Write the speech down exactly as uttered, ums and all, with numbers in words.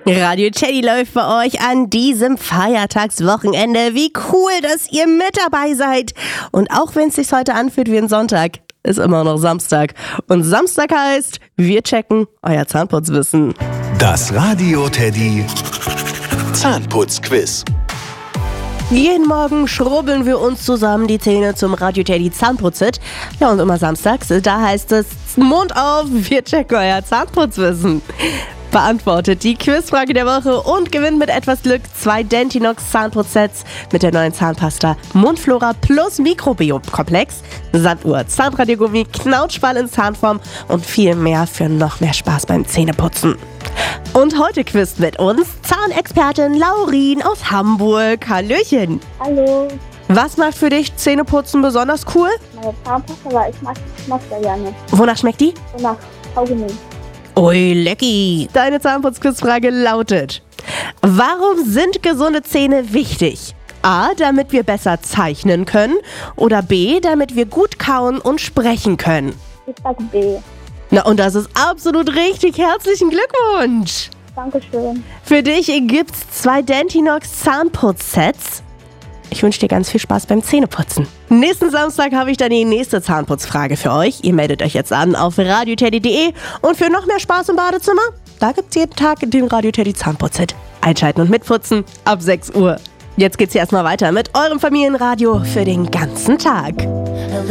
Radio Teddy läuft bei euch an diesem Feiertagswochenende. Wie cool, dass ihr mit dabei seid. Und auch wenn es sich heute anfühlt wie ein Sonntag, ist immer noch Samstag. Und Samstag heißt, wir checken euer Zahnputzwissen. Das Radio Teddy Zahnputzquiz. Jeden Morgen schrubbeln wir uns zusammen die Zähne zum Radio Teddy Zahnputzhit. Ja, und immer samstags, da heißt es Mund auf, wir checken euer Zahnputzwissen. Beantwortet die Quizfrage der Woche und gewinnt mit etwas Glück zwei Dentinox Zahnputzsets mit der neuen Zahnpasta Mundflora plus Mikrobiom-Komplex, Sanduhr, Zahnradiergummi, Knautschball in Zahnform und viel mehr für noch mehr Spaß beim Zähneputzen. Und heute quizt mit uns Zahnexpertin Laurin aus Hamburg. Hallöchen. Hallo. Was macht für dich Zähneputzen besonders cool? Meine Zahnpasta, weil ich mag, ich mag sehr gerne. Wonach schmeckt die? So nach Kaugummi. Ui, lecki. Deine Zahnputzquizfrage lautet: Warum sind gesunde Zähne wichtig? A, damit wir besser zeichnen können oder B, damit wir gut kauen und sprechen können? Ich sage B. Na, und das ist absolut richtig. Herzlichen Glückwunsch. Dankeschön. Für dich gibt's zwei Dentinox Zahnputzsets. Ich wünsche dir ganz viel Spaß beim Zähneputzen. Nächsten Samstag habe ich dann die nächste Zahnputzfrage für euch. Ihr meldet euch jetzt an auf radio teddy punkt de und für noch mehr Spaß im Badezimmer, da gibt's jeden Tag den Radio Teddy Zahnputzhit. Einschalten und mitputzen ab sechs Uhr. Jetzt geht's hier erstmal weiter mit eurem Familienradio für den ganzen Tag.